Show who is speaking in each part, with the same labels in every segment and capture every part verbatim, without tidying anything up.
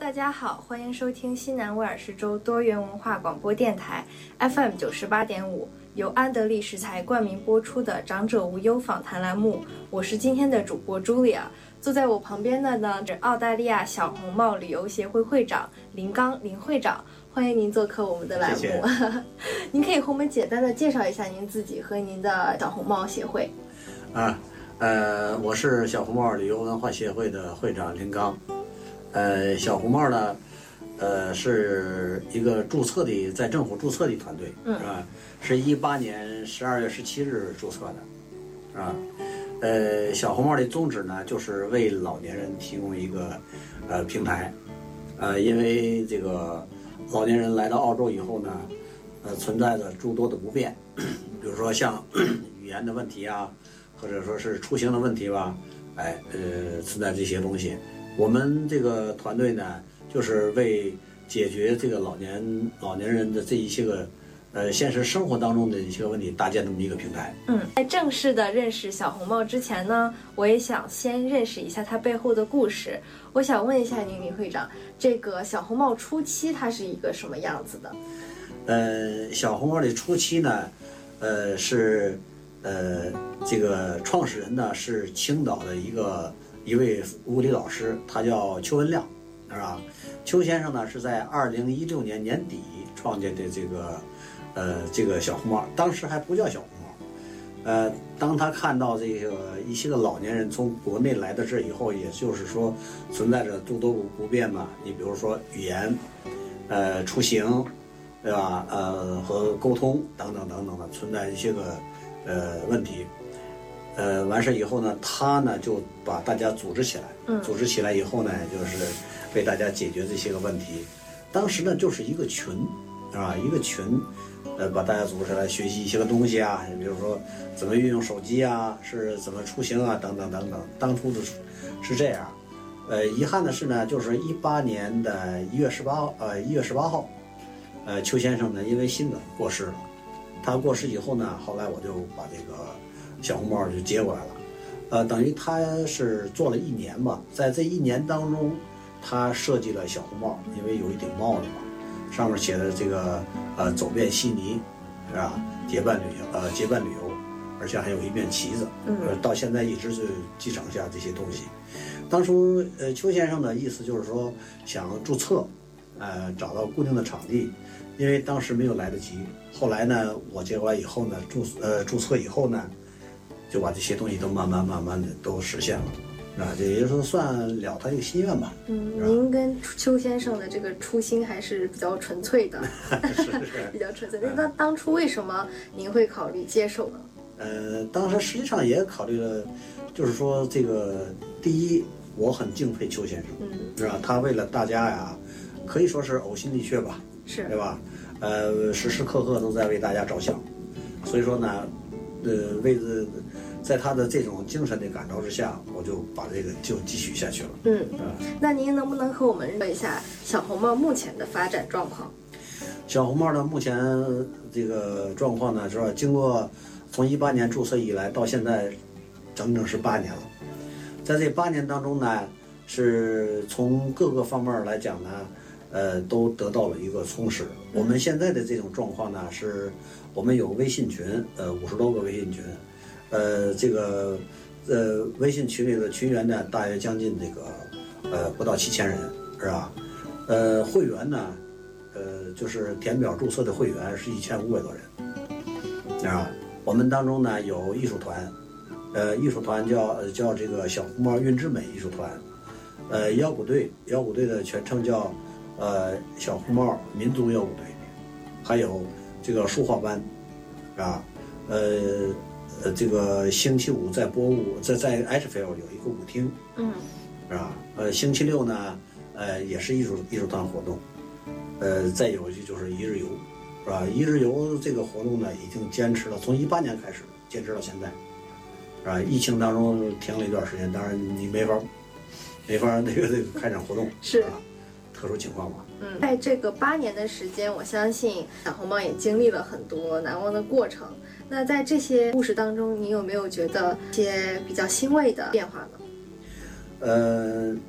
Speaker 1: 大家好，欢迎收听西南威尔士州多元文化广播电台 F M 九十八点五，由安德利食材冠名播出的长者无忧访谈栏目。我是今天的主播 Julia， 坐在我旁边的呢是澳大利亚小红帽旅游协会会长林刚林会长，欢迎您做客我们的栏目。
Speaker 2: 谢谢
Speaker 1: 您可以和我们简单的介绍一下您自己和您的小红帽协会。
Speaker 2: 啊，呃，我是小红帽旅游文化协会的会长林刚。呃，小红帽呢，呃，是一个注册的，在政府注册的团队，
Speaker 1: 嗯、
Speaker 2: 是吧？是一八年十二月十七日注册的，是吧？呃，小红帽的宗旨呢，就是为老年人提供一个呃平台，呃，因为这个老年人来到澳洲以后呢，呃，存在着诸多的不便，比如说像语言的问题啊，或者说是出行的问题吧，哎，呃，存在这些东西。我们这个团队呢，就是为解决这个老年老年人的这一些个呃现实生活当中的一些问题，搭建这么一个平台。
Speaker 1: 嗯，在正式的认识小红帽之前呢，我也想先认识一下它背后的故事。我想问一下您，林会长，这个小红帽初期它是一个什么样子的？
Speaker 2: 呃，小红帽的初期呢，呃是呃这个创始人呢是青岛的一个。一位物理老师，他叫邱文亮，是吧？邱先生呢是在二零一六年年底创建的这个，呃，这个小红帽，当时还不叫小红帽。呃，当他看到这个一些个老年人从国内来到这以后，也就是说存在着诸多不便嘛，你比如说语言，呃，出行，对吧？呃，和沟通等等等等的，存在一些个呃问题。呃，完事以后呢，他呢就把大家组织起来，
Speaker 1: 嗯，
Speaker 2: 组织起来以后呢，就是为大家解决这些个问题。当时呢就是一个群，啊，一个群，呃，把大家组织起来学习一些个东西啊，比如说怎么运用手机啊，是怎么出行啊，等等等等。当初的是这样，呃，遗憾的是呢，就是一八年的一月十八号，呃，一月十八号，呃，邱先生呢因为心梗过世了。他过世以后呢，后来我就把这个。小红帽就接过来了，呃，等于他是做了一年吧，在这一年当中，他设计了小红帽，因为有一顶帽子嘛，上面写的这个呃走遍悉尼，是吧？结伴旅游，呃结伴旅游，而且还有一面旗子，呃，到现在一直是继承下这些东西。当初呃邱先生的意思就是说想注册，呃找到固定的场地，因为当时没有来得及。后来呢，我接过来以后呢，注呃注册以后呢。就把这些东西都慢慢慢慢的都实现了，啊，这也就是说算了他一个心愿吧。
Speaker 1: 嗯，您跟邱先生的这个初心还是比较纯粹的，
Speaker 2: 是是
Speaker 1: 比较纯粹。那当初为什么您会考虑接受呢？
Speaker 2: 呃，当时实际上也考虑了，就是说这个第一，我很敬佩邱先生，
Speaker 1: 嗯，
Speaker 2: 是吧？他为了大家呀，可以说是呕心沥血吧，
Speaker 1: 是，
Speaker 2: 对吧？呃，时时刻刻都在为大家着想，所以说呢，呃，为了。在他的这种精神的感召之下，我就把这个就继续下去了。
Speaker 1: 嗯，那您能不能和我们说一下小红帽目前的发展状况？
Speaker 2: 小红帽呢，目前这个状况呢，是吧？经过从一八年注册以来到现在，整整是八年了。在这八年当中呢，是从各个方面来讲呢，呃，都得到了一个充实。我们现在的这种状况呢，是我们有微信群，呃，五十多个微信群。呃，这个呃，微信群里的群员呢，大约将近这个呃不到七千人，是吧？呃，会员呢，呃，就是填表注册的会员是一千五百多人，啊，我们当中呢有艺术团，呃，艺术团叫叫这个小红帽韵之美艺术团，呃，摇鼓队，摇鼓队的全称叫呃小红帽民族摇鼓队，还有这个书画班，啊，呃。呃，这个星期五在波舞，在在 Ashfield 有一个舞厅，
Speaker 1: 嗯，
Speaker 2: 是吧？呃，星期六呢，呃，也是艺术艺术团活动，呃，再有就是一日游，是吧？一日游这个活动呢，已经坚持了，从一八年开始坚持到现在，是吧？疫情当中停了一段时间，当然你没法没法那个那个开展活动，
Speaker 1: 是
Speaker 2: 啊，特殊情况嘛。
Speaker 1: 嗯，在这个八年的时间，我相信小红帽也经历了很多难忘的过程。那在这些故事当中，你有没有觉得一些比较欣慰的变化呢？
Speaker 2: 呃，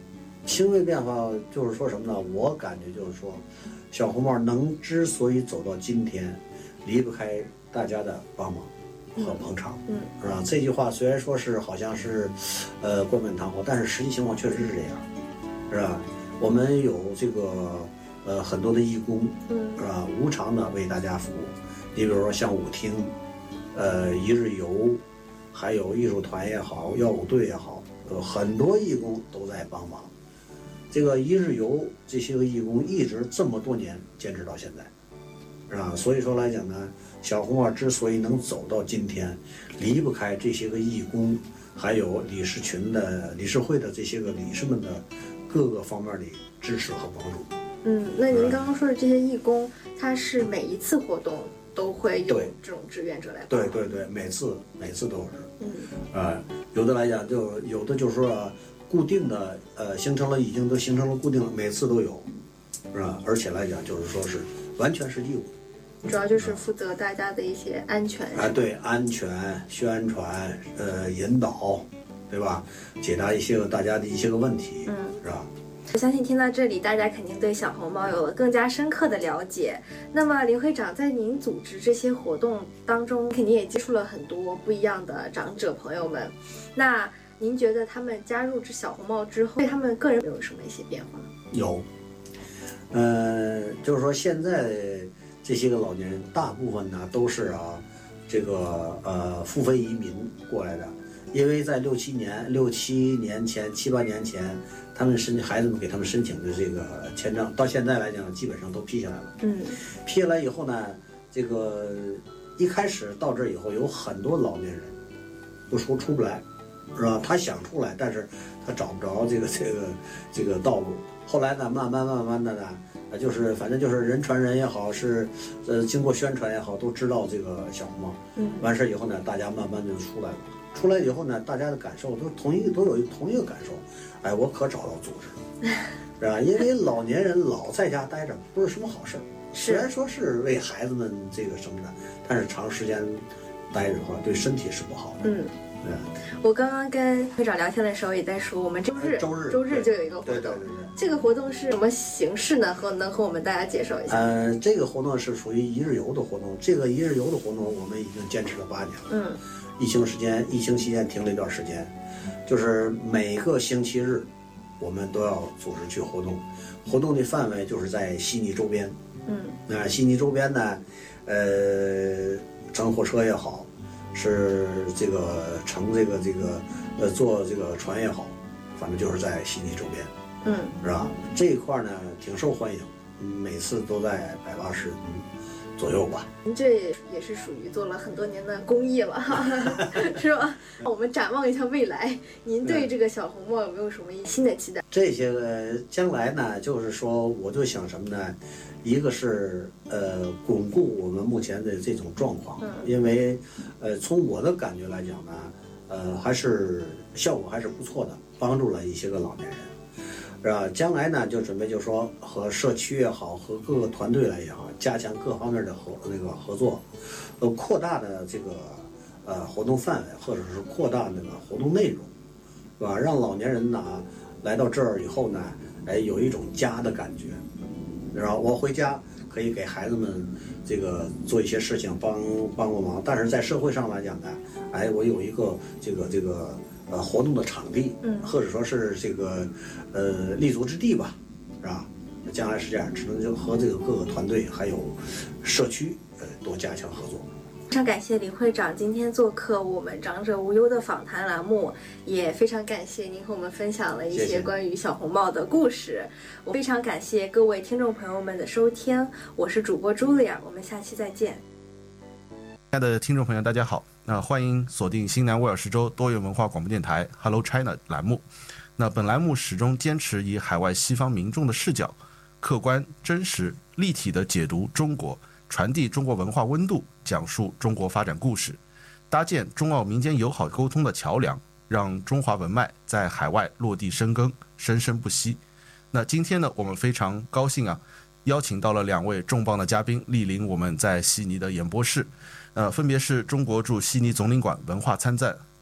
Speaker 2: 行为变化就是说什么呢？我感觉就是说，小红帽能之所以走到今天，离不开大家的帮忙和捧场，
Speaker 1: 嗯，
Speaker 2: 是吧？这句话虽然说是好像是，呃，冠冕堂皇，但是实际情况确实是这样，是吧？我们有这个呃很多的义工，
Speaker 1: 嗯，
Speaker 2: 是吧？无偿的为大家服务。你比如说像舞厅，呃，一日游，还有艺术团也好，耀舞队也好，有很多义工都在帮忙。这个一日游这些个义工一直这么多年坚持到现在，是吧？所以说来讲呢，小红帽之所以能走到今天，离不开这些个义工，还有理事群的理事会的这些个理事们的各个方面的支持和帮助。
Speaker 1: 嗯，那您刚刚说的这些义工，他是每一次活动都会有
Speaker 2: 对
Speaker 1: 这种志愿者来帮
Speaker 2: 对
Speaker 1: 忙？
Speaker 2: 对对，每次每次都是。
Speaker 1: 嗯，
Speaker 2: 啊、有的来讲就有的就是说、啊、固定的，呃，形成了已经都形成了固定了，每次都有，是吧？而且来讲就是说是完全是义务，
Speaker 1: 主要就是负责大家的一些安全
Speaker 2: 啊，对，安全宣传，呃，引导，对吧？解答一些个大家的一些个问题，
Speaker 1: 嗯，
Speaker 2: 是吧？
Speaker 1: 我相信听到这里，大家肯定对小红帽有了更加深刻的了解。那么，林会长在您组织这些活动当中，肯定也接触了很多不一样的长者朋友们。那您觉得他们加入这小红帽之后，对他们个人有什么一些变化？
Speaker 2: 有，呃，就是说现在这些个老年人，大部分呢都是啊，这个呃付费移民过来的，因为在六七年、六七年前、七八年前，他们申孩子们给他们申请的这个签证，到现在来讲基本上都批下来了。
Speaker 1: 嗯，
Speaker 2: 批下来以后呢，这个一开始到这儿以后，有很多老年人不说出不来，是吧？他想出来，但是他找不着这个这个这个道路。后来呢，慢慢慢慢的呢，呃，就是反正就是人传人也好，是呃经过宣传也好，都知道这个小红帽。
Speaker 1: 嗯，
Speaker 2: 完事以后呢，大家慢慢就出来了。出来以后呢，大家的感受都同一都有同一个感受，哎，我可找到组织了，是吧？因为老年人老在家待着不是什么好事儿，虽然说是为孩子们这个什么的，但是长时间待着的话，对身体是不好的。
Speaker 1: 嗯。我刚刚跟会长聊天的时候也在说，我们周日
Speaker 2: 周日
Speaker 1: 周日就有一个活动，
Speaker 2: 对对对对。
Speaker 1: 这个活动是什么形式呢？和能和我们大家介绍一下？
Speaker 2: 呃，这个活动是属于一日游的活动。这个一日游的活动我们已经坚持了八年了。
Speaker 1: 嗯。
Speaker 2: 疫情时间，疫情期间停了一段时间，就是每个星期日，我们都要组织去活动。活动的范围就是在悉尼周边。
Speaker 1: 嗯。
Speaker 2: 那悉尼周边呢，呃，乘火车也好，是这个乘这个这个呃坐这个船也好，反正就是在悉尼周边。
Speaker 1: 嗯，
Speaker 2: 是吧？这一块呢挺受欢迎，每次都在百八十人左右吧。
Speaker 1: 您这也也是属于做了很多年的公益了，是吧？我们展望一下未来，您对这个小红帽有没有什么新的期待？
Speaker 2: 这些个将来呢，就是说，我就想什么呢？一个是呃巩固我们目前的这种状况，
Speaker 1: 嗯、
Speaker 2: 因为呃从我的感觉来讲呢，呃还是效果还是不错的，帮助了一些个老年人。是吧？将来呢，就准备就说和社区也好，和各个团队来也好，加强各方面的合那个合作，呃，扩大的这个呃活动范围，或者是扩大那个活动内容，是吧？让老年人呢来到这儿以后呢，哎，有一种家的感觉，是吧？我回家可以给孩子们这个做一些事情，帮帮个忙，但是在社会上来讲呢，哎，我有一个这个这个。呃，活动的场地，
Speaker 1: 嗯，
Speaker 2: 或者说是这个，呃，立足之地吧，是吧？将来是这样，只能就和这个各个团队还有社区，呃，多加强合作。
Speaker 1: 非常感谢林会长今天做客我们长者无忧的访谈栏目，也非常感谢您和我们分享了一些关于小红帽的故事。谢谢。我非常感谢各位听众朋友们的收听，我是主播茱莉亚，我们下期再见。
Speaker 3: 亲爱的听众朋友，大家好。那欢迎锁定新南威尔士州多元文化广播电台 Hello China 栏目。那本栏目始终坚持以海外西方民众的视角，客观、真实、立体地解读中国，传递中国文化温度，讲述中国发展故事，搭建中澳民间友好沟通的桥梁，让中华文脉在海外落地生根，生生不息。那今天呢，我们非常高兴啊，邀请到了两位重磅的嘉宾莅临我们在悉尼的演播室。呃，分别是中国驻悉尼总领馆文化参赞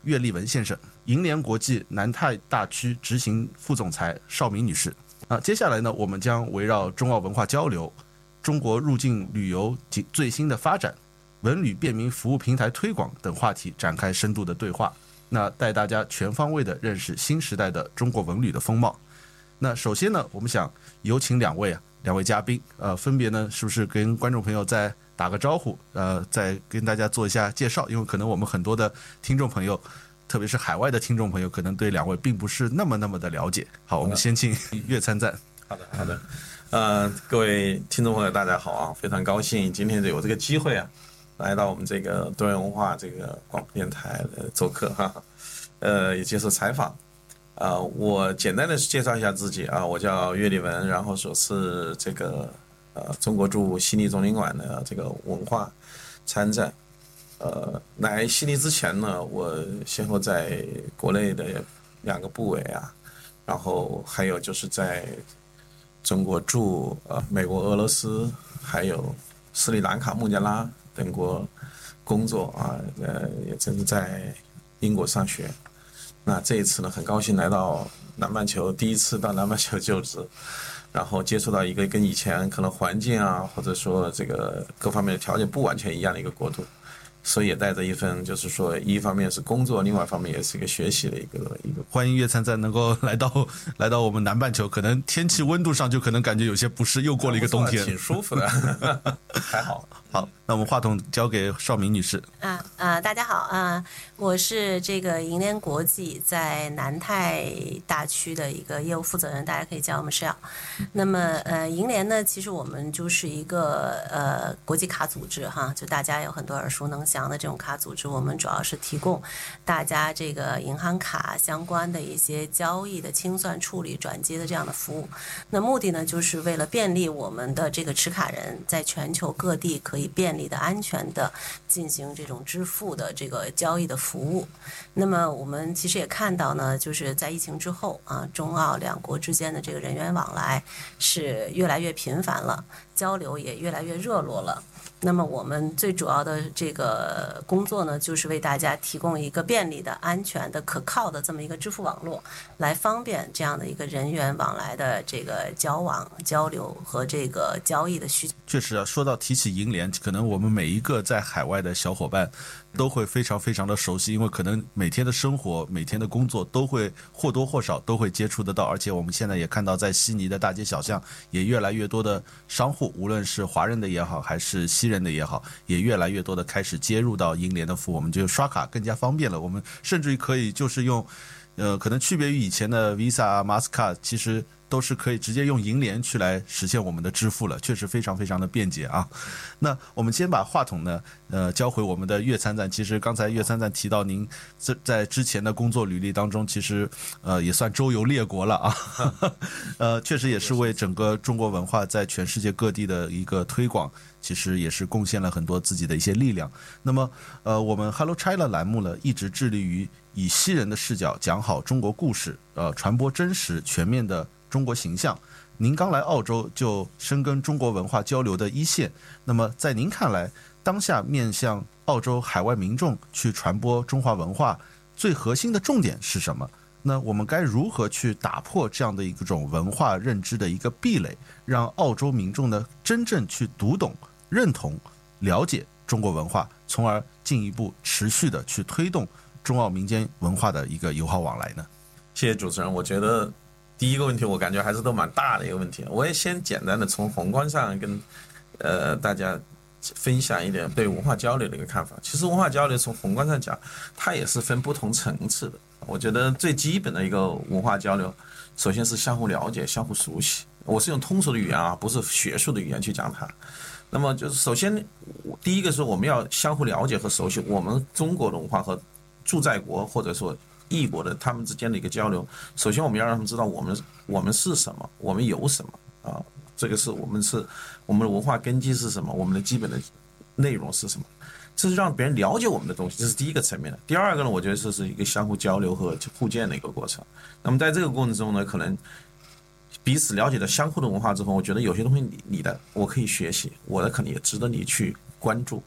Speaker 3: 岳立文先生，银联国际南太大区执行副总裁邵明女士。啊，接下来呢，我们将围绕中澳文化交流、中国入境旅游及最新的发展、文旅便民服务平台推广等话题展开深度的对话。那带大家全方位的认识新时代的中国文旅的风貌。那首先呢，我们想有请两位啊，两位嘉宾，呃，分别呢，是不是跟观众朋友再打个招呼，呃，再跟大家做一下介绍？因为可能我们很多的听众朋友，特别是海外的听众朋友，可能对两位并不是那么那么的了解。好，我们先请岳参赞。
Speaker 4: 好的，好的。呃，各位听众朋友，大家好啊！非常高兴今天有这个机会啊，来到我们这个多元文化这个广播电台的做客哈，呃，也接受采访。啊、呃，我简单的介绍一下自己啊，我叫岳立文，然后说是这个呃中国驻悉尼总领馆的这个文化参赞。呃，来悉尼之前呢，我先后在国内的两个部委啊，然后还有就是在中国驻呃美国、俄罗斯，还有斯里兰卡、孟加拉等国工作啊，呃，也正是在英国上学。那这一次呢，很高兴来到南半球，第一次到南半球就职，然后接触到一个跟以前可能环境啊，或者说这个各方面的条件不完全一样的一个国度，所以也带着一份就是说，一方面是工作，另外一方面也是一个学习的一个一个。
Speaker 3: 欢迎岳参赞能够来到来到我们南半球，可能天气温度上就可能感觉有些不适，又过了一个冬天，
Speaker 4: 挺舒服的，还好。
Speaker 3: 好，那我们话筒交给邵明女士。
Speaker 5: 啊啊，大家好啊，我是这个银联国际在南太大区的一个业务负责人，大家可以叫我们 Shell。那么呃，银联呢，其实我们就是一个呃国际卡组织哈，就大家有很多耳熟能详的这种卡组织，我们主要是提供大家这个银行卡相关的一些交易的清算、处理、转接的这样的服务。那目的呢，就是为了便利我们的这个持卡人在全球各地可以便利的、安全的进行这种支付的这个交易的服务。那么我们其实也看到呢，就是在疫情之后啊，中澳两国之间的这个人员往来是越来越频繁了，交流也越来越热络了。那么我们最主要的这个工作呢，就是为大家提供一个便利的、安全的、可靠的这么一个支付网络，来方便这样的一个人员往来的这个交往、交流和这个交易的需求。
Speaker 3: 确实啊，说到提起银联，可能我们每一个在海外的小伙伴都会非常非常的熟悉，因为可能每天的生活、每天的工作都会或多或少都会接触得到，而且我们现在也看到，在悉尼的大街小巷也越来越多的商户，无论是华人的也好，还是西人的也好，也越来越多的开始接入到银联的服务，我们就刷卡更加方便了。我们甚至于可以就是用，呃，可能区别于以前的 Visa、Mastercard， 其实都是可以直接用银联去来实现我们的支付了，确实非常非常的便捷啊。那我们先把话筒呢，呃，交回我们的岳参赞。其实刚才岳参赞提到，您在之前的工作履历当中，其实呃也算周游列国了啊，呃，确实也是为整个中国文化在全世界各地的一个推广，其实也是贡献了很多自己的一些力量。那么，呃，我们 Hello China 栏目呢，一直致力于以西人的视角讲好中国故事，呃，传播真实全面的中国形象。您刚来澳洲就深耕中国文化交流的一线，那么在您看来，当下面向澳洲海外民众去传播中华文化最核心的重点是什么？那我们该如何去打破这样的一种文化认知的一个壁垒，让澳洲民众呢真正去读懂、认同、了解中国文化，从而进一步持续的去推动中澳民间文化的一个友好往来呢？
Speaker 4: 谢谢主持人，我觉得第一个问题我感觉还是都蛮大的一个问题，我也先简单的从宏观上跟呃大家分享一点对文化交流的一个看法。其实文化交流从宏观上讲，它也是分不同层次的。我觉得最基本的一个文化交流，首先是相互了解、相互熟悉。我是用通俗的语言啊，不是学术的语言去讲它。那么就是首先，第一个是我们要相互了解和熟悉我们中国的文化和驻在国或者说异国的他们之间的一个交流。首先我们要让他们知道我们我们是什么，我们有什么啊，这个是我们是我们的文化根基是什么，我们的基本的内容是什么，这是让别人了解我们的东西，这是第一个层面的。第二个呢，我觉得这是一个相互交流和互鉴的一个过程。那么在这个过程中呢，可能彼此了解到相互的文化之后，我觉得有些东西你你的我可以学习，我的可能也值得你去关注。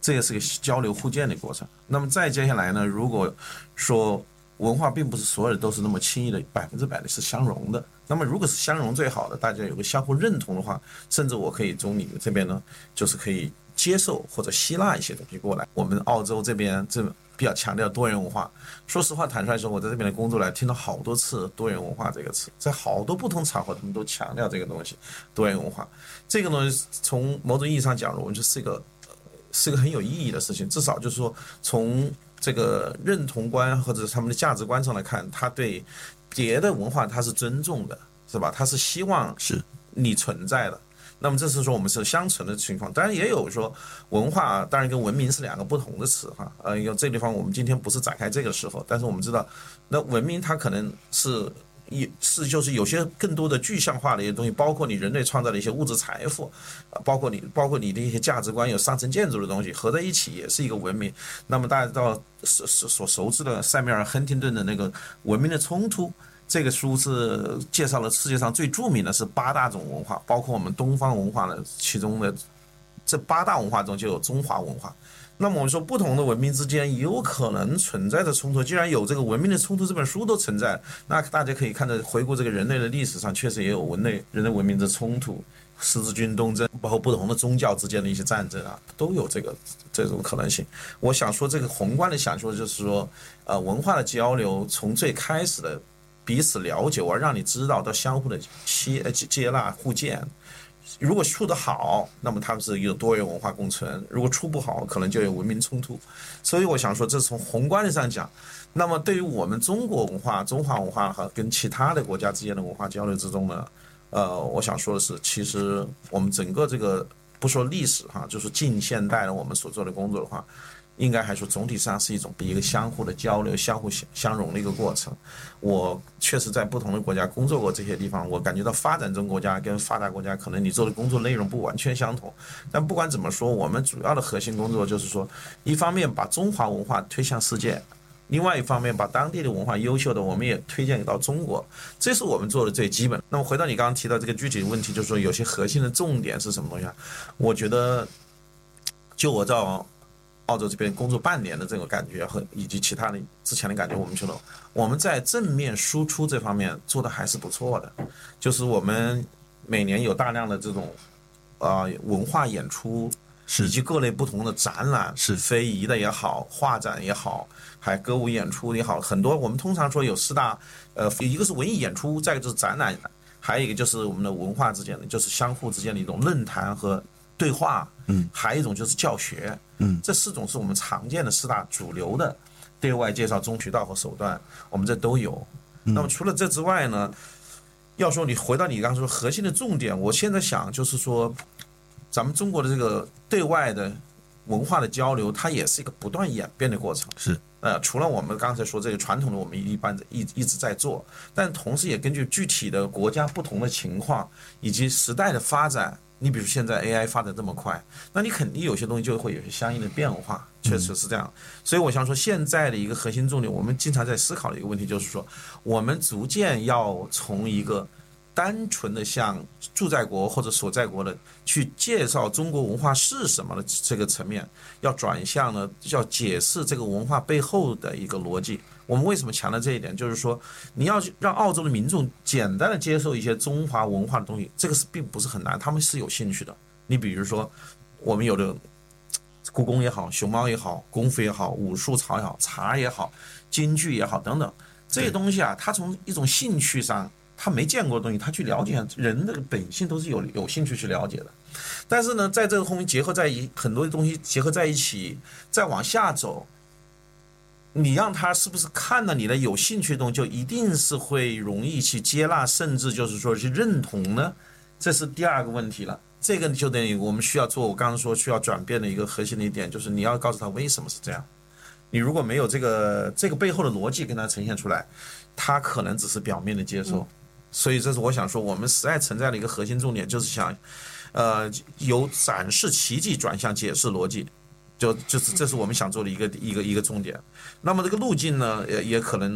Speaker 4: 这也是个交流互鉴的过程。那么再接下来呢，如果说文化并不是所有的都是那么轻易的百分之百的是相容的，那么如果是相容最好的，大家有个相互认同的话，甚至我可以从你们这边呢，就是可以接受或者吸纳一些东西过来。我们澳洲这边这比较强调多元文化，说实话坦率说，我在这边的工作来听到好多次多元文化这个词，在好多不同场合他们都强调这个东西，多元文化这个东西从某种意义上讲，我们就是一个是一个很有意义的事情，至少就是说从这个认同观或者他们的价值观上来看，他对别的文化他是尊重的，是吧？他是希望是你存在的。那么这是说我们是相存的情况，当然也有说文化，当然跟文明是两个不同的词哈。呃，有这地方我们今天不是展开这个时候，但是我们知道，那文明它可能是也是就是有些更多的具象化的一些东西，包括你人类创造的一些物质财富，包括你包括你的一些价值观，有上层建筑的东西合在一起也是一个文明。那么大家知道所所熟知的塞缪尔·亨廷顿的那个《文明的冲突》。这个书是介绍了世界上最著名的是八大种文化，包括我们东方文化的其中的这八大文化中就有中华文化。那么我们说不同的文明之间有可能存在的冲突，既然有这个《文明的冲突》这本书都存在，那大家可以看着回顾这个人类的历史上，确实也有文类人类文明的冲突，十字军东征，包括不同的宗教之间的一些战争啊，都有这个这种可能性。我想说这个宏观的想说就是说，呃，文化的交流从最开始的彼此了解，我让你知道到相互的接接纳互鉴。如果处得好，那么他们是一个多元文化共存；如果处不好，可能就有文明冲突。所以我想说，这是从宏观的上讲。那么对于我们中国文化、中华文化和跟其他的国家之间的文化交流之中呢，呃，我想说的是，其实我们整个这个不说历史哈，就是近现代的我们所做的工作的话，应该还说总体上是一种一个相互的交流、相互相融的一个过程。我确实在不同的国家工作过，这些地方我感觉到发展中国家跟发达国家可能你做的工作内容不完全相同，但不管怎么说，我们主要的核心工作就是说，一方面把中华文化推向世界，另外一方面把当地的文化优秀的我们也推荐到中国，这是我们做的最基本。那么回到你刚刚提到这个具体的问题，就是说有些核心的重点是什么东西啊？我觉得就我照澳洲这边工作半年的这个感觉和以及其他的之前的感觉，我们觉得我们在正面输出这方面做的还是不错的，就是我们每年有大量的这种呃文化演出，以及各类不同的展览，是非遗的也好，画展也好，还歌舞演出也好，很多我们通常说有四大，呃，一个是文艺演出，再一个就是展览，还有一个就是我们的文化之间的，就是相互之间的一种论坛和对话，嗯，还有一种就是教学，嗯，这四种是我们常见的四大主流的对外介绍中渠道和手段，我们这都有。嗯、那么除了这之外呢，要说你回到你刚刚说核心的重点，我现在想就是说，咱们中国的这个对外的文化的交流，它也是一个不断演变的过程。是，呃，除了我们刚才说这个传统的，我们一般一一直在做，但同时也根据具体的国家不同的情况以及时代的发展。你比如现在 A I 发展这么快，那你肯定有些东西就会有些相应的变化，确实是这样。所以我想说，现在的一个核心重点，我们经常在思考的一个问题就是说，我们逐渐要从一个单纯的向驻在国或者所在国的去介绍中国文化是什么的这个层面，要转向呢，要解释这个文化背后的一个逻辑。我们为什么强调这一点？就是说，你要让澳洲的民众简单的接受一些中华文化的东西，这个是并不是很难，他们是有兴趣的。你比如说，我们有的故宫也好，熊猫也好，功夫也好，武术槽也好，茶也好，京剧也好等等，这些东西啊，他从一种兴趣上，他没见过的东西，他去了解，人的本性都是有有兴趣去了解的。但是呢，在这个后面结合在一很多东西结合在一起，再往下走。你让他是不是看到你的有兴趣的东西，就一定是会容易去接纳，甚至就是说去认同呢？这是第二个问题了。这个就等于我们需要做，我刚刚说需要转变的一个核心的一点，就是你要告诉他为什么是这样。你如果没有这个这个背后的逻辑跟他呈现出来，他可能只是表面的接受。所以这是我想说，我们实在存在的一个核心重点，就是想，呃，由展示奇迹转向解释逻辑。就就是这是我们想做的一个一个一个重点。那么这个路径呢，也也可能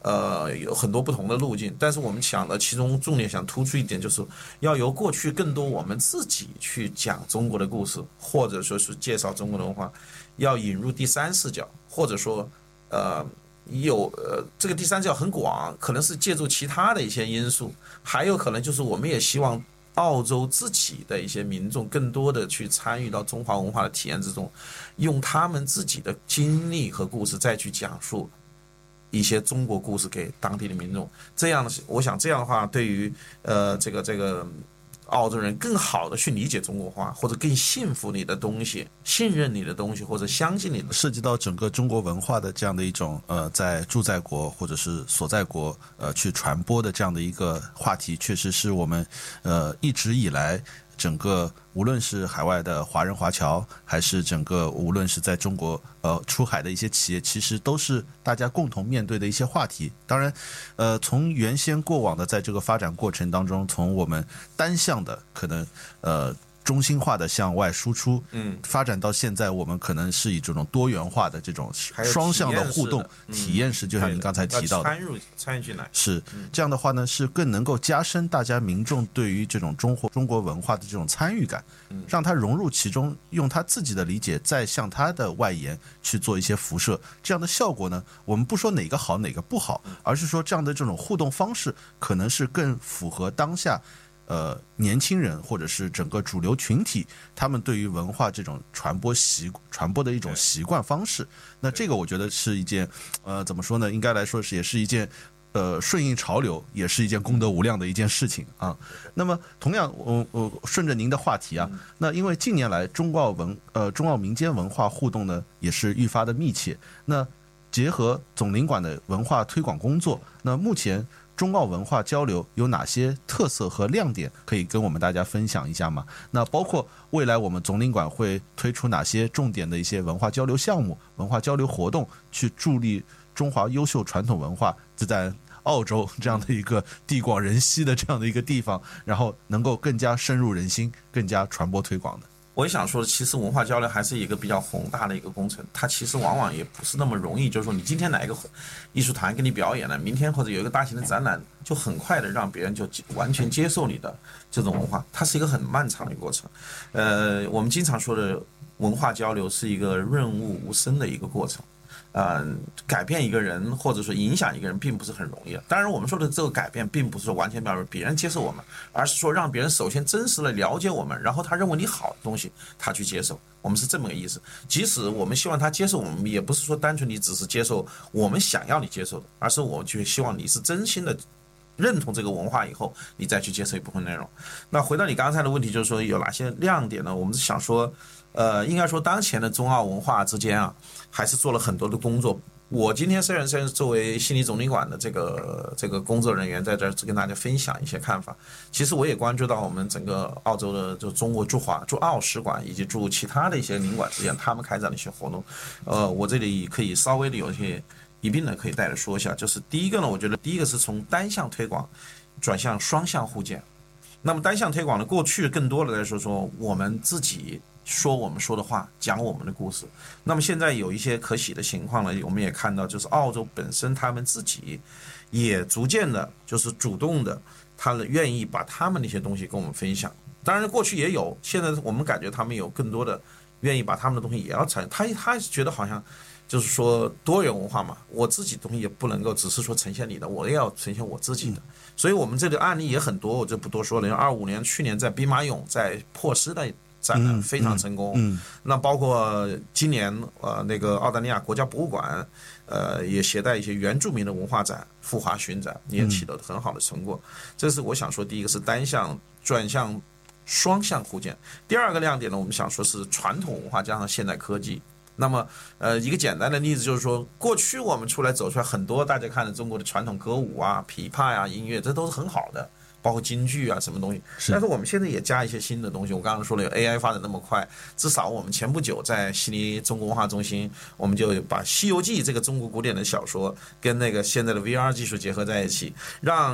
Speaker 4: 呃，有很多不同的路径，但是我们想的其中重点想突出一点，就是要由过去更多我们自己去讲中国的故事，或者说是介绍中国的文化，要引入第三视角，或者说，呃，有呃这个第三视角很广，可能是借助其他的一些因素，还有可能就是我们也希望澳洲自己的一些民众更多的去参与到中华文化的体验之中，用他们自己的经历和故事再去讲述一些中国故事给当地的民众，这样我想这样的话，对于呃这个这个澳洲人更好的去理解中国话，或者更信服你的东西，信任你的东西，或者相信你的。
Speaker 3: 涉及到整个中国文化的这样的一种呃，在住在国或者是所在国呃去传播的这样的一个话题，确实是我们呃一直以来。整个无论是海外的华人华侨，还是整个无论是在中国呃出海的一些企业，其实都是大家共同面对的一些话题。当然，呃，从原先过往的在这个发展过程当中，从我们单向的可能呃。中心化的向外输出，嗯，发展到现在，我们可能是以这种多元化的这种双向的互动体验式，就像您刚才提到的，
Speaker 4: 参入参与进来，
Speaker 3: 是这样的话呢，是更能够加深大家民众对于这种中国中国文化的这种参与感，让他融入其中，用他自己的理解再向他的外延去做一些辐射，这样的效果呢，我们不说哪个好哪个不好，而是说这样的这种互动方式可能是更符合当下。呃，年轻人或者是整个主流群体，他们对于文化这种传播习传播的一种习惯方式，那这个我觉得是一件，呃，怎么说呢？应该来说是也是一件，呃，顺应潮流，也是一件功德无量的一件事情啊。那么，同样，我我顺着您的话题啊，那因为近年来中澳文呃中澳民间文化互动呢，也是愈发的密切。那结合总领馆的文化推广工作，那目前。中澳文化交流有哪些特色和亮点可以跟我们大家分享一下吗？那包括未来我们总领馆会推出哪些重点的一些文化交流项目、文化交流活动，去助力中华优秀传统文化在澳洲这样的一个地广人稀的这样的一个地方，然后能够更加深入人心、更加传播推广的。
Speaker 4: 我也想说的，其实文化交流还是一个比较宏大的一个工程，它其实往往也不是那么容易。就是说，你今天来一个艺术团给你表演了，明天或者有一个大型的展览，就很快的让别人就完全接受你的这种文化，它是一个很漫长的过程。呃，我们经常说的文化交流是一个润物无声的一个过程。呃，改变一个人或者说影响一个人并不是很容易的。当然我们说的这个改变并不是说完全表示别人接受我们，而是说让别人首先真实的了解我们，然后他认为你好的东西他去接受，我们是这么个意思。即使我们希望他接受我们，也不是说单纯你只是接受我们想要你接受的，而是我就希望你是真心的认同这个文化以后，你再去接受一部分内容。那回到你刚才的问题，就是说有哪些亮点呢？我们是想说呃，应该说当前的中澳文化之间啊，还是做了很多的工作。我今天虽然虽然作为悉尼总领馆的这个这个工作人员，在这儿跟大家分享一些看法，其实我也关注到我们整个澳洲的就中国驻华驻澳使馆以及驻其他的一些领馆之间，他们开展的一些活动。呃，我这里可以稍微的有一些一并的可以带着说一下。就是第一个呢，我觉得第一个是从单向推广转向双向互鉴。那么单向推广呢，过去更多的来说说我们自己说我们说的话，讲我们的故事。那么现在有一些可喜的情况呢，我们也看到，就是澳洲本身他们自己也逐渐的，就是主动的，他们愿意把他们的一些东西跟我们分享。当然过去也有，现在我们感觉他们有更多的愿意把他们的东西也要产，他他觉得好像就是说多元文化嘛，我自己的东西也不能够只是说呈现你的，我也要呈现我自己的。所以我们这里案例也很多，我就不多说了。二五年去年在兵马俑在珀斯的展览非常成功，嗯嗯嗯、那包括今年呃那个澳大利亚国家博物馆，呃也携带一些原住民的文化展赴华巡展，也取得很好的成果。嗯、这是我想说，第一个是单向转向双向互鉴。第二个亮点呢，我们想说是传统文化加上现代科技。那么，呃，一个简单的例子就是说，过去我们出来走出来很多大家看的中国的传统歌舞啊、琵琶呀、啊、音乐，这都是很好的。包括京剧啊，什么东西？但是我们现在也加一些新的东西。我刚刚说了，有 A I 发展那么快，至少我们前不久在悉尼中国文化中心，我们就把《西游记》这个中国古典的小说跟那个现在的 V R 技术结合在一起，让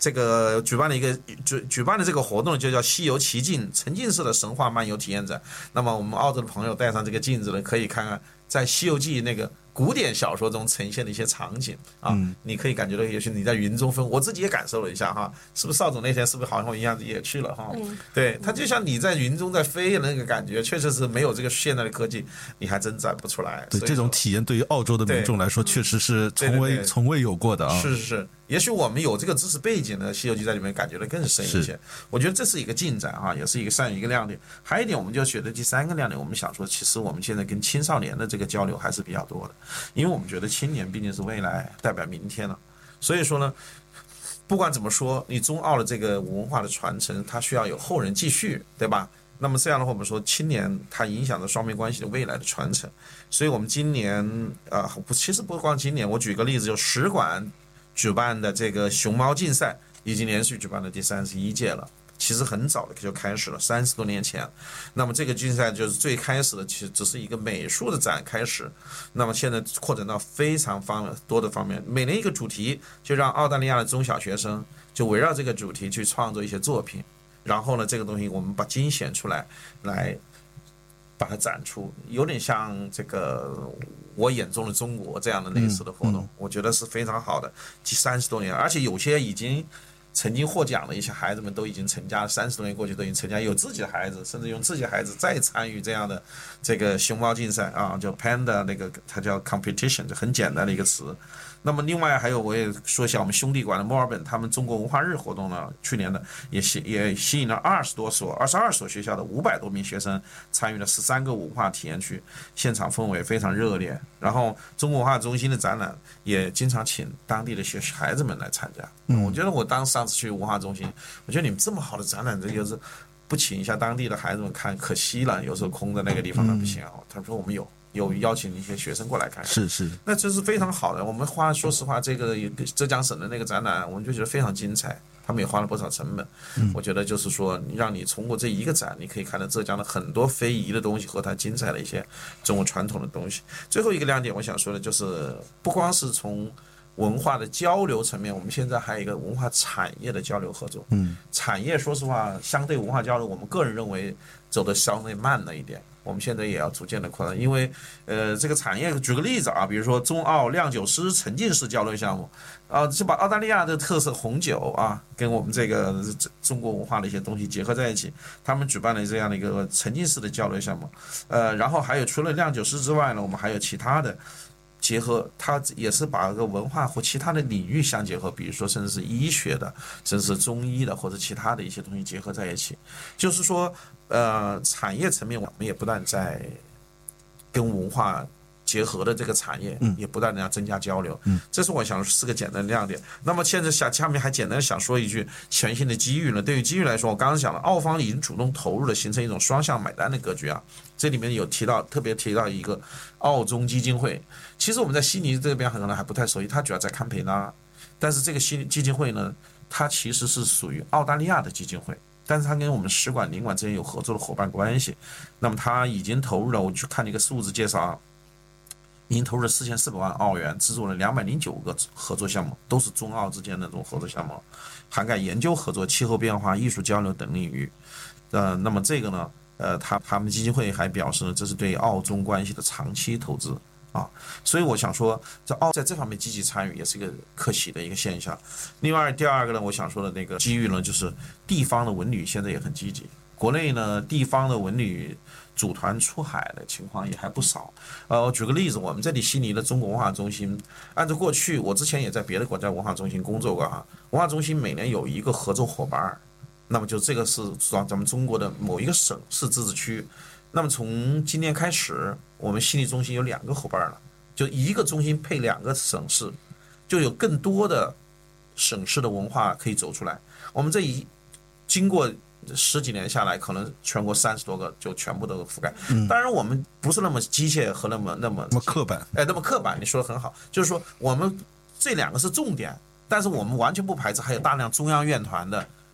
Speaker 4: 这个举办了一个举举办的这个活动就叫西游奇境沉浸式的神话漫游体验展。那么我们澳洲的朋友带上这个镜子呢，可以看看在《西游记》那个古典小说中呈现的一些场景啊，嗯、你可以感觉到，也许你在云中飞，我自己也感受了一下哈，是不是邵总那天是不是好像我一样也去了哈？嗯、对，它就像你在云中在飞的那个感觉，确实是没有这个现在的科技，你还真展不出来。
Speaker 3: 对，这种体验对于澳洲的民众来说，确实是从未对对对从未有过的啊。
Speaker 4: 是是是。也许我们有这个知识背景呢，《西游记》在里面感觉的更深一些。我觉得这是一个进展哈，也是一个善于一个亮点。还有一点，我们就觉得第三个亮点，我们想说，其实我们现在跟青少年的这个交流还是比较多的，因为我们觉得青年毕竟是未来，代表明天了。所以说呢，不管怎么说，你中澳的这个文化的传承，它需要有后人继续，对吧？那么这样的话，我们说青年它影响着双边关系的未来的传承。所以我们今年啊、呃，不，其实不光今年，我举个例子，就使馆举办的这个熊猫竞赛已经连续举办了第三十一届了，其实很早的就开始了，三十多年前。那么这个竞赛就是最开始的，其实只是一个美术的展开始，那么现在扩展到非常方多的方面，每年一个主题，就让澳大利亚的中小学生就围绕这个主题去创作一些作品，然后呢，这个东西我们把精选出来，来把它展出，有点像这个我眼中的中国这样的类似的活动，嗯嗯、我觉得是非常好的。三十多年，而且有些已经曾经获奖的一些孩子们都已经成家了，三十多年过去都已经成家，有自己的孩子，甚至用自己的孩子再参与这样的这个熊猫竞赛啊，叫 Panda 那个，它叫 competition， 就很简单的一个词。那么另外还有，我也说一下我们兄弟馆的墨尔本，他们中国文化日活动呢，去年的也吸也吸引了二十多所、二十二所学校的五百多名学生参与了十三个文化体验区，现场氛围非常热烈。然后中国文化中心的展览也经常请当地的学孩子们来参加。嗯，我觉得我当上次去文化中心，我觉得你们这么好的展览，这就是不请一下当地的孩子们看，可惜了。有时候空在那个地方，那不行啊。他说我们有。有邀请一些学生过来看看，
Speaker 3: 是是，
Speaker 4: 那这是非常好的。我们花，说实话，这个浙江省的那个展览，我们就觉得非常精彩。他们也花了不少成本，嗯、我觉得就是说，让你通过这一个展，你可以看到浙江的很多非遗的东西和它精彩的一些中国传统的东西。最后一个亮点，我想说的就是，不光是从文化的交流层面，我们现在还有一个文化产业的交流合作。嗯，产业说实话，相对文化交流，我们个人认为走得相对慢了一点。我们现在也要逐渐的扩大，因为呃，这个产业，举个例子啊，比如说中澳酿酒师沉浸式交流项目，啊，就把澳大利亚的特色红酒啊，跟我们这个中国文化的一些东西结合在一起，他们举办了这样的一个沉浸式的交流项目，呃，然后还有除了酿酒师之外呢，我们还有其他的结合，它也是把这个文化和其他的领域相结合，比如说甚至是医学的，甚至是中医的或者其他的一些东西结合在一起，就是说。呃，产业层面我们也不断在跟文化结合的这个产业，也不断的要增加交流，嗯，这是我想是个简单的亮点。那么现在下下面还简单想说一句全新的机遇呢。对于机遇来说，我刚刚讲了，澳方已经主动投入了，形成一种双向买单的格局啊。这里面有提到，特别提到一个澳中基金会。其实我们在悉尼这边可能还不太熟悉，它主要在堪培拉，但是这个悉尼基金会呢，它其实是属于澳大利亚的基金会。但是它跟我们使馆、领馆之间有合作的伙伴关系，那么它已经投入了，我去看了一个数字介绍啊，已经投入了四千四百万澳元，制作了两百零九个合作项目，都是中澳之间的这种合作项目，涵盖研究合作、气候变化、艺术交流等领域。呃，那么这个呢，呃，他他们基金会还表示呢，这是对澳中关系的长期投资。啊，所以我想说，在澳在这方面积极参与也是一个可喜的一个现象。另外，第二个呢，我想说的那个机遇呢，就是地方的文旅现在也很积极。国内呢，地方的文旅组团出海的情况也还不少。呃，我举个例子，我们这里悉尼的中国文化中心，按照过去，我之前也在别的国家文化中心工作过哈。文化中心每年有一个合作伙伴，那么就这个是咱们中国的某一个省市自治区。那么从今年开始，我们悉尼中心有两个伙伴了，就一个中心配两个省市，就有更多的省市的文化可以走出来。我们这一经过十几年下来，可能全国三十多个就全部都覆盖。当然，我们不是那么机械和那么那么
Speaker 3: 那么刻板，
Speaker 4: 哎，那么刻板。你说的很好，就是说我们这两个是重点，但是我们完全不排斥还有大量中央院团的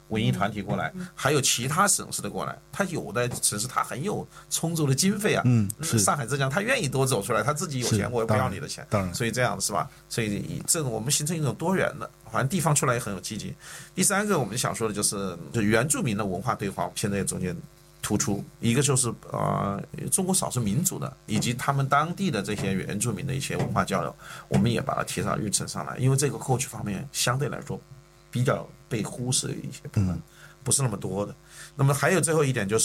Speaker 4: 文艺团体过来，还有其他省市的过来。他有的城市他很有充足的经费啊，
Speaker 3: 嗯，是
Speaker 4: 上海、浙江他愿意多走出来，他自己有钱，我也不要你的钱，
Speaker 3: 当然，
Speaker 4: 所以这样是吧？所以这种我们形成一种多元的，好像地方出来也很有积极。第三个我们想说的就是，就原住民的文化对话，我们现在也逐渐突出。一个就是呃，中国少数民族的以及他们当地的这些原住民的一些文化交流，我们也把它提上日程上来，因为这个过去方面相对来说比较被忽视的一些部分，不是那么多的。那么还有最后一点就是，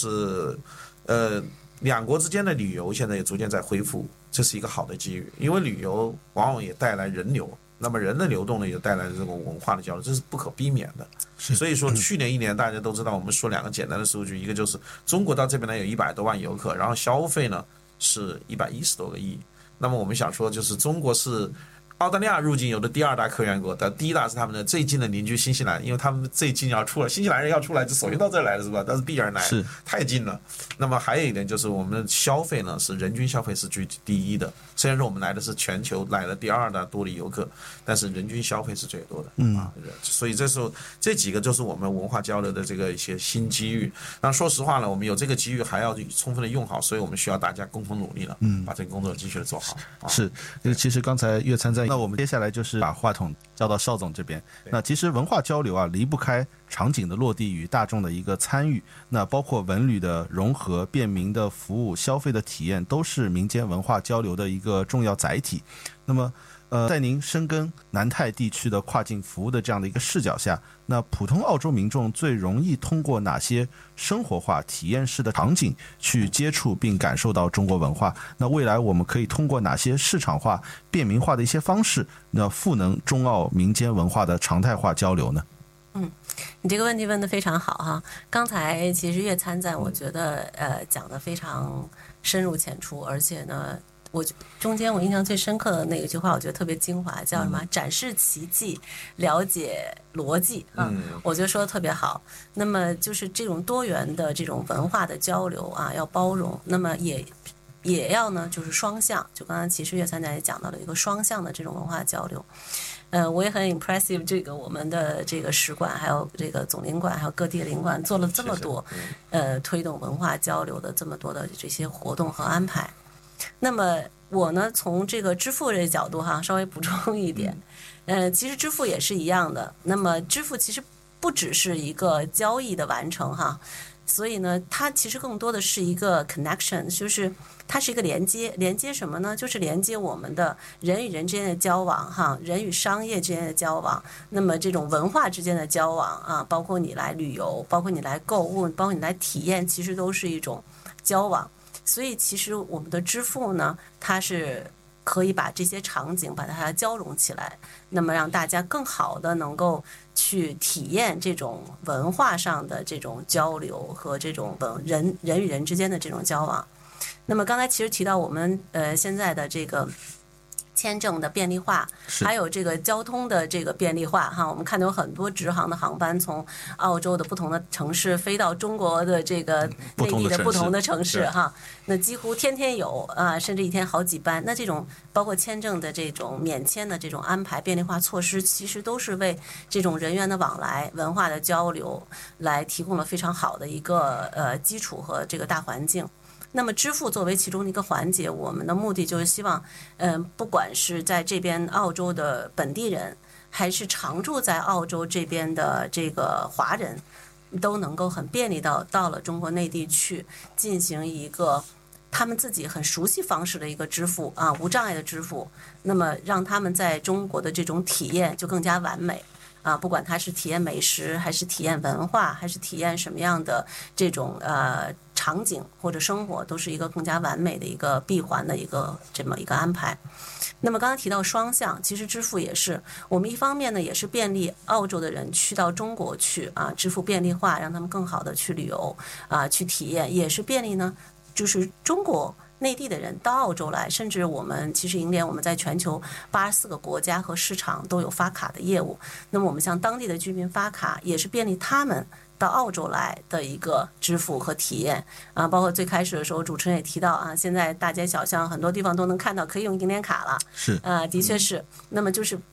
Speaker 4: 呃，两国之间的旅游现在也逐渐在恢复，这是一个好的机遇，因为旅游往往也带来人流。那么人的流动呢，也带来这种文化的交流，这是不可避免的。所以说，去年一年大家都知道，我们说两个简单的数据，一个就是中国到这边来有一百多万游客，然后消费呢是一百一十多个亿。那么我们想说，就是中国是澳大利亚入境游的第二大客源国，但第一大是他们的最近的邻居新西兰，因为他们最近要出来，新西兰人要出来就首先到这儿来了，是吧？但是必然来，
Speaker 3: 是
Speaker 4: 太近了。那么还有一点就是我们的消费呢，是人均消费是居第一的。虽然说我们来的是全球来了第二大多的游客，但是人均消费是最多的，嗯啊，所以这时候这几个就是我们文化交流的这个一些新机遇。那说实话呢，我们有这个机遇还要充分的用好，所以我们需要大家共同努力了，嗯，把这个工作继续的做好。啊、
Speaker 3: 是，其实刚才岳参在，那我们接下来就是把话筒交到邵总这边。那其实文化交流啊，离不开场景的落地与大众的一个参与，那包括文旅的融合、便民的服务、消费的体验，都是民间文化交流的一个重要载体。那么呃，在您深耕南太地区的跨境服务的这样的一个视角下，那普通澳洲民众最容易通过哪些生活化体验式的场景去接触并感受到中国文化？那未来我们可以通过哪些市场化、便民化的一些方式，那赋能中澳民间文化的常态化交流呢？
Speaker 5: 嗯，你这个问题问得非常好哈。刚才其实岳参赞我觉得呃讲得非常深入浅出，而且呢，我中间我印象最深刻的那一句话，我觉得特别精华，叫什么？嗯、展示奇迹，了解逻辑啊，嗯、我觉得说的特别好。那么就是这种多元的这种文化的交流啊，要包容，那么也也要呢，就是双向。就刚才其实岳参赞也讲到了一个双向的这种文化交流。呃，我也很 impressive， 这个我们的这个使馆，还有这个总领馆，还有各地的领馆做了这么多，呃，推动文化交流的这么多的这些活动和安排。那么我呢，从这个支付这个角度哈，稍微补充一点，呃，其实支付也是一样的。那么支付其实不只是一个交易的完成哈。所以呢，它其实更多的是一个 connection， 就是它是一个连接，连接什么呢？就是连接我们的人与人之间的交往，哈，人与商业之间的交往，那么这种文化之间的交往啊，包括你来旅游，包括你来购物，包括你来体验，其实都是一种交往。所以其实我们的支付呢，它是可以把这些场景把它交融起来，那么让大家更好的能够去体验这种文化上的这种交流和这种文人人与人之间的这种交往。那么刚才其实提到我们呃现在的这个签证的便利化，还有这个交通的这个便利化哈，我们看到有很多直航的航班从澳洲的不同的城市飞到中国的这个内地的不同的城市哈，那几乎天天有啊，甚至一天好几班。那这种包括签证的这种免签的这种安排便利化措施，其实都是为这种人员的往来、文化的交流来提供了非常好的一个呃基础和这个大环境。那么支付作为其中的一个环节，我们的目的就是希望，嗯、呃，不管是在这边澳洲的本地人，还是常住在澳洲这边的这个华人，都能够很便利到到了中国内地去进行一个他们自己很熟悉方式的一个支付啊，无障碍的支付，那么让他们在中国的这种体验就更加完美。啊，不管它是体验美食，还是体验文化，还是体验什么样的这种呃场景或者生活，都是一个更加完美的一个闭环的一个这么一个安排。那么刚才提到双向，其实支付也是我们一方面呢，也是便利澳洲的人去到中国去啊，支付便利化，让他们更好的去旅游啊，去体验，也是便利呢，就是中国内地的人到澳洲来，甚至我们其实银联我们在全球八十四个国家和市场都有发卡的业务。那么我们向当地的居民发卡，也是便利他们到澳洲来的一个支付和体验啊。包括最开始的时候，主持人也提到啊，现在大街小巷很多地方都能看到可以用银联卡了，
Speaker 3: 是
Speaker 5: 啊，的确是。那么就是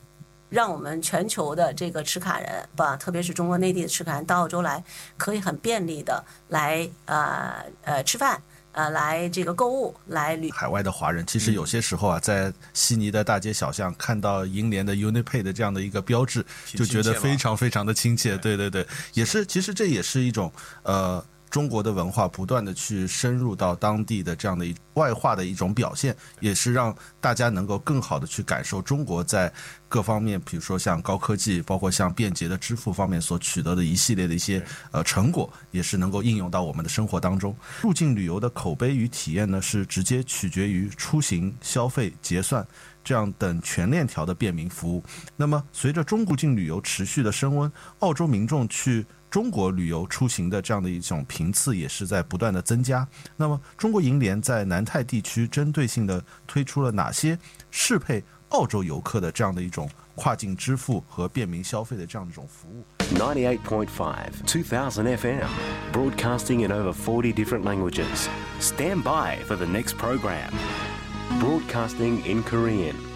Speaker 5: 让我们全球的这个持卡人吧，特别是中国内地的持卡人到澳洲来，可以很便利的来呃呃吃饭。呃，来这个购物，来旅
Speaker 3: 海外的华人，其实有些时候啊，在悉尼的大街小巷看到银联的 Unipay 的这样的一个标志，就觉得非常非常的亲切。对对对，也是，其实这也是一种呃。中国的文化不断的去深入到当地的这样的一外化的一种表现，也是让大家能够更好的去感受中国在各方面，比如说像高科技，包括像便捷的支付方面所取得的一系列的一些呃成果，也是能够应用到我们的生活当中。入境旅游的口碑与体验呢，是直接取决于出行、消费、结算这样等全链条的便民服务。那么随着中国境旅游持续的升温，澳洲民众去中国旅游出行的这样的一种频次也是在不断的增加。那么中国银联在南太地区针对性的推出了哪些适配澳洲游客的这样的一种跨境支付和便民消费的这样的一种服务？
Speaker 6: ninety-eight point five, two thousand F M, broadcasting in over forty different languages. Stand by for the next program. Broadcasting in Korean.